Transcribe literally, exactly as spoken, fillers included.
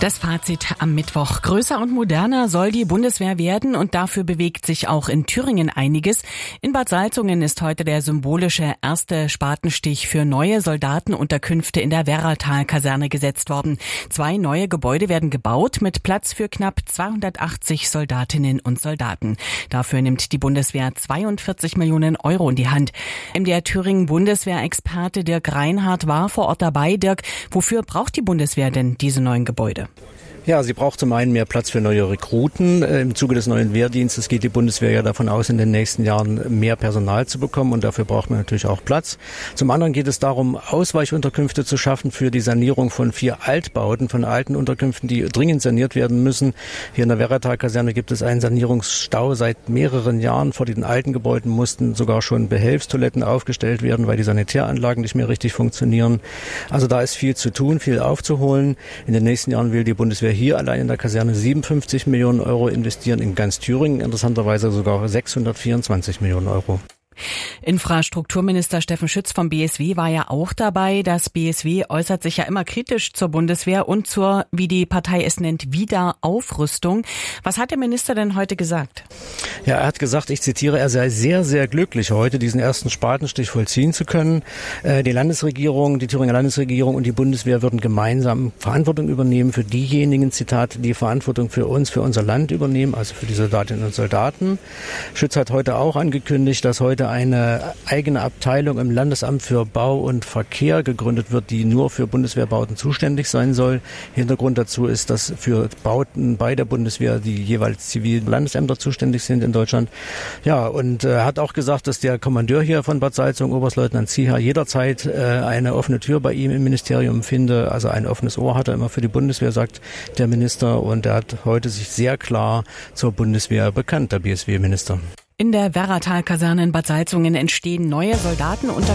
Das Fazit am Mittwoch. Größer und moderner soll die Bundeswehr werden und dafür bewegt sich auch in Thüringen einiges. In Bad Salzungen ist heute der symbolische erste Spatenstich für neue Soldatenunterkünfte in der Werratal-Kaserne gesetzt worden. Zwei neue Gebäude werden gebaut mit Platz für knapp zweihundertachtzig Soldatinnen und Soldaten. Dafür nimmt die Bundeswehr zweiundvierzig Millionen Euro in die Hand. M D R Thüringen Bundeswehrexperte Dirk Reinhardt war vor Ort dabei. Dirk, wofür braucht die Bundeswehr denn diese neuen Gebäude? Ja, sie braucht zum einen mehr Platz für neue Rekruten. Im Zuge des neuen Wehrdienstes geht die Bundeswehr ja davon aus, in den nächsten Jahren mehr Personal zu bekommen, und dafür braucht man natürlich auch Platz. Zum anderen geht es darum, Ausweichunterkünfte zu schaffen für die Sanierung von vier Altbauten, von alten Unterkünften, die dringend saniert werden müssen. Hier in der Werratal-Kaserne gibt es einen Sanierungsstau seit mehreren Jahren. Vor den alten Gebäuden mussten sogar schon Behelfstoiletten aufgestellt werden, weil die Sanitäranlagen nicht mehr richtig funktionieren. Also da ist viel zu tun, viel aufzuholen. In den nächsten Jahren will die Bundeswehr hier allein in der Kaserne siebenundfünfzig Millionen Euro investieren, in ganz Thüringen interessanterweise sogar sechshundertvierundzwanzig Millionen Euro. Infrastrukturminister Steffen Schütz vom B S W war ja auch dabei. Das B S W äußert sich ja immer kritisch zur Bundeswehr und zur, wie die Partei es nennt, Wiederaufrüstung. Was hat der Minister denn heute gesagt? Ja, er hat gesagt, ich zitiere, er sei sehr, sehr glücklich, heute diesen ersten Spatenstich vollziehen zu können. Die Landesregierung, die Thüringer Landesregierung und die Bundeswehr würden gemeinsam Verantwortung übernehmen für diejenigen, Zitat, die Verantwortung für uns, für unser Land übernehmen, also für die Soldatinnen und Soldaten. Schütz hat heute auch angekündigt, dass heute eine eigene Abteilung im Landesamt für Bau und Verkehr gegründet wird, die nur für Bundeswehrbauten zuständig sein soll. Hintergrund dazu ist, dass für Bauten bei der Bundeswehr die jeweils zivilen Landesämter zuständig sind in Deutschland. Ja, und er äh, hat auch gesagt, dass der Kommandeur hier von Bad Salzungen, Oberstleutnant Zieher, jederzeit äh, eine offene Tür bei ihm im Ministerium finde. Also ein offenes Ohr hat er immer für die Bundeswehr, sagt der Minister. Und er hat heute sich sehr klar zur Bundeswehr bekannt, der B S W-Minister. In der Werratal-Kaserne in Bad Salzungen entstehen neue Soldatenunterkünfte.